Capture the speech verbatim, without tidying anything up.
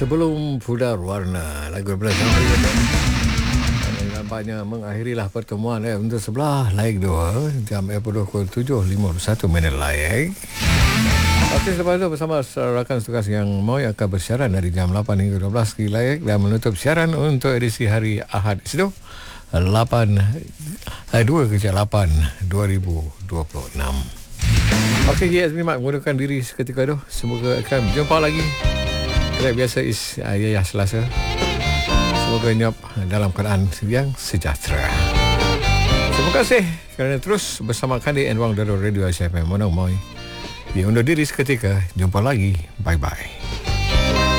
Sebelum pudar warna lagu belas sampai nampaknya mengakhirilah pertemuan eh, untuk sebelah laik dua jam dua puluh tujuh lima puluh satu minit laik. Okey, selepas itu bersama rakan tugas yang mau yang akan bersiaran dari jam lapan hingga dua belas di laik dan menutup siaran untuk edisi hari Ahad itu lapan dua ke lapan dua ribu dua puluh enam. Okey, G S Mimak menggunakan diri seketika itu. Semoga akan berjumpa lagi. Seperti biasa is ayah Selasa. Semoga nyap dalam keadaan yang sejahtera. Terima kasih kerana terus bersama kami di Ruang Daro Radio S F M. Monong Moy. Undur diri seketika. Jumpa lagi. Bye-bye.